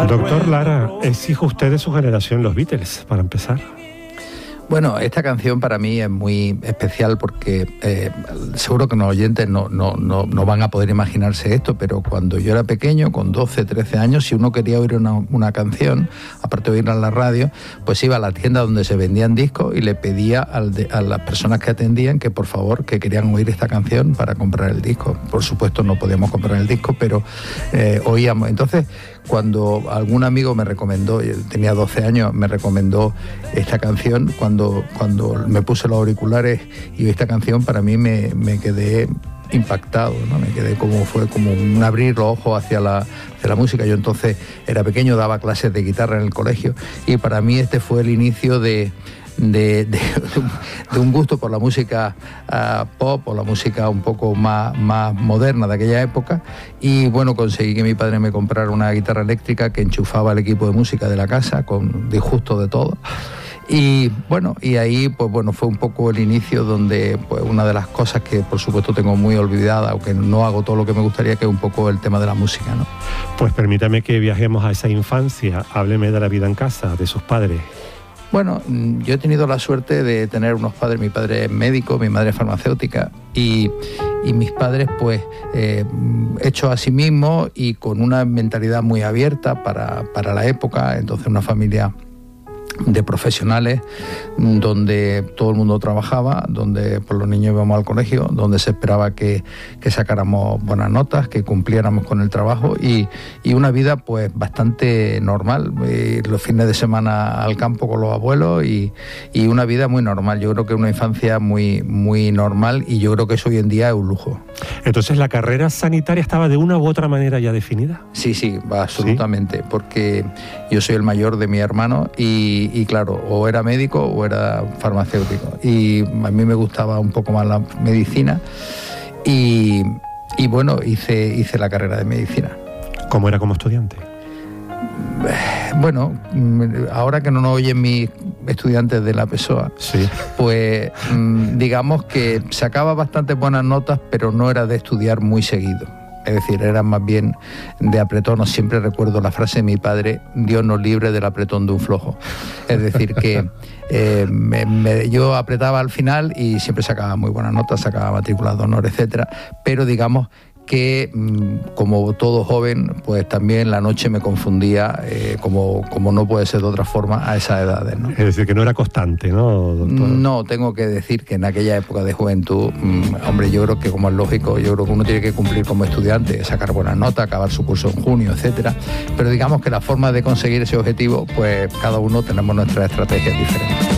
Doctor Lara, ¿es hijo usted de su generación, los Beatles, para empezar? Bueno, esta canción para mí es muy especial porque seguro que los oyentes no van a poder imaginarse esto, pero cuando yo era pequeño, con 12, 13 años, si uno quería oír una canción, aparte de oírla en la radio, pues iba a la tienda donde se vendían discos y le pedía a las personas que atendían que por favor, que querían oír esta canción para comprar el disco. Por supuesto no podíamos comprar el disco, pero oíamos. Entonces, cuando algún amigo me recomendó, yo tenía 12 años, me recomendó esta canción, cuando me puse los auriculares y oí esta canción, para mí me quedé impactado, ¿no? Me quedé fue como un abrir los ojos hacia la música. Yo entonces era pequeño, daba clases de guitarra en el colegio y para mí este fue el inicio de un gusto por la música pop, o la música un poco más moderna de aquella época, y bueno, conseguí que mi padre me comprara una guitarra eléctrica que enchufaba el equipo de música de la casa con disgustos de todo. Y bueno, y ahí pues bueno, fue un poco el inicio donde pues una de las cosas que por supuesto tengo muy olvidada, aunque no hago todo lo que me gustaría, que es un poco el tema de la música, ¿no? Pues permítame que viajemos a esa infancia. Hábleme de la vida en casa, de sus padres. Bueno, yo he tenido la suerte de tener unos padres, mi padre es médico, mi madre es farmacéutica y mis padres pues hechos a sí mismos y con una mentalidad muy abierta para la época, entonces una familia de profesionales donde todo el mundo trabajaba, donde pues, los niños íbamos al colegio, donde se esperaba que sacáramos buenas notas, que cumpliéramos con el trabajo y una vida pues bastante normal, los fines de semana al campo con los abuelos y una vida muy normal. Yo creo que una infancia muy, muy normal y yo creo que eso hoy en día es un lujo. Entonces, ¿la carrera sanitaria estaba de una u otra manera ya definida? Sí, absolutamente, ¿sí? Porque yo soy el mayor de mi hermano y claro, o era médico o era farmacéutico. Y a mí me gustaba un poco más la medicina y bueno, hice la carrera de medicina. ¿Cómo era como estudiante? Bueno, ahora que no nos oyen mis estudiantes de la PSOA, sí, pues digamos que sacaba bastantes buenas notas, pero no era de estudiar muy seguido. Es decir, era más bien de apretón. Siempre recuerdo la frase de mi padre: Dios nos libre del apretón de un flojo. Es decir, que yo apretaba al final y siempre sacaba muy buenas notas, sacaba matrícula de honor, etcétera. Pero digamos que como todo joven, pues también la noche me confundía, como no puede ser de otra forma a esas edades, ¿no? Es decir, que no era constante, ¿no, doctor? No, tengo que decir que en aquella época de juventud, hombre, yo creo que como es lógico, yo creo que uno tiene que cumplir como estudiante, sacar buenas notas, acabar su curso en junio, etcétera. Pero digamos que la forma de conseguir ese objetivo, pues cada uno tenemos nuestras estrategias diferentes.